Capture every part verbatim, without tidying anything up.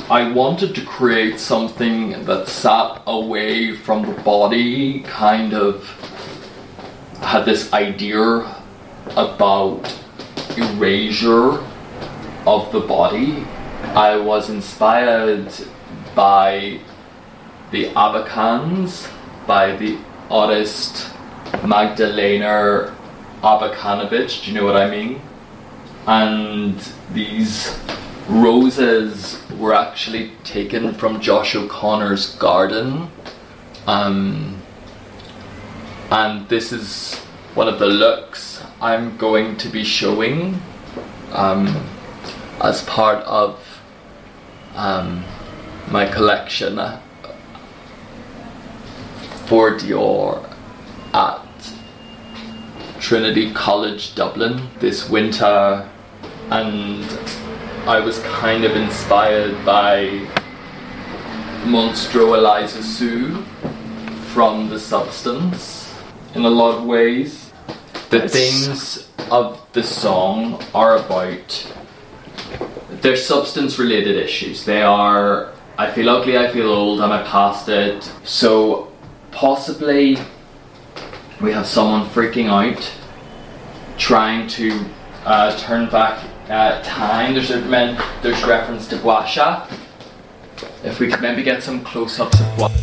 I wanted to create something that sat away from the body, kind of had this idea about erasure of the body. I was inspired by the Abakans, by the artist Magdalena Abakanovich, do you know what I mean? And these roses were actually taken from Josh O'Connor's garden. Um, and this is one of the looks I'm going to be showing um, as part of um, my collection for Dior at Trinity College Dublin this winter, and I was kind of inspired by Monstro Eliza Sue from The Substance in a lot of ways. The themes of the song are about, they're substance related issues. They are, I feel ugly, I feel old, am I past it? So possibly we have someone freaking out, trying to uh, turn back uh, time. There's a men, there's reference to Gua Sha. If we could maybe get some close-ups of Gua.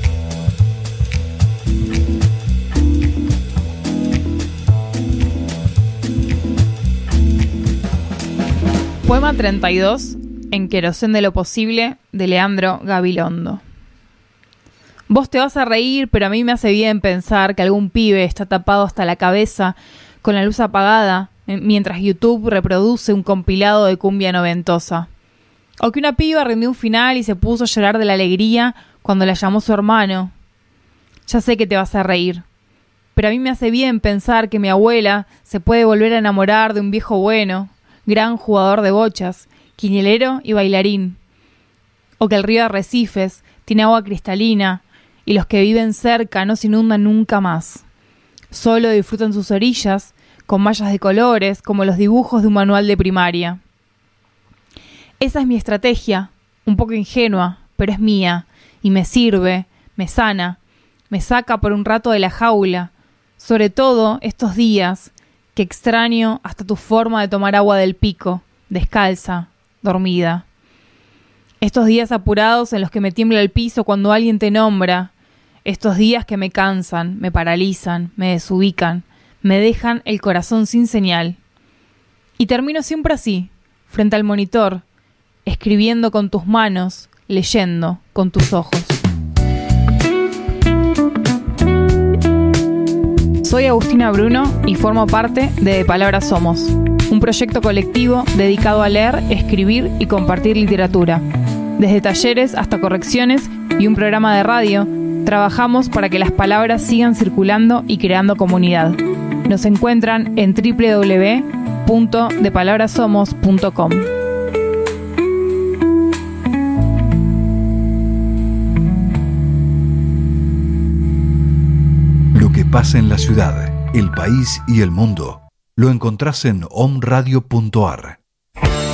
Poema treinta y dos, en Querosén de lo posible, de Leandro Gabilondo. Vos te vas a reír, pero a mí me hace bien pensar que algún pibe está tapado hasta la cabeza con la luz apagada mientras YouTube reproduce un compilado de cumbia noventosa. O que una piba rindió un final y se puso a llorar de la alegría cuando la llamó su hermano. Ya sé que te vas a reír, pero a mí me hace bien pensar que mi abuela se puede volver a enamorar de un viejo bueno, gran jugador de bochas, quinielero y bailarín. O que el río de Arrecifes tiene agua cristalina y los que viven cerca no se inundan nunca más. Solo disfrutan sus orillas con mallas de colores como los dibujos de un manual de primaria. Esa es mi estrategia, un poco ingenua, pero es mía, y me sirve, me sana, me saca por un rato de la jaula, sobre todo estos días que extraño hasta tu forma de tomar agua del pico, descalza, dormida. Estos días apurados en los que me tiembla el piso cuando alguien te nombra, estos días que me cansan, me paralizan, me desubican, me dejan el corazón sin señal. Y termino siempre así, frente al monitor, escribiendo con tus manos, leyendo con tus ojos. Soy Agustina Bruno y formo parte de De Palabra Somos, un proyecto colectivo dedicado a leer, escribir y compartir literatura. Desde talleres hasta correcciones y un programa de radio, trabajamos para que las palabras sigan circulando y creando comunidad. Nos encuentran en doble u doble u doble u punto de palabra somos punto com. Lo que pasa en la ciudad, el país y el mundo lo encontrás en om radio punto a r.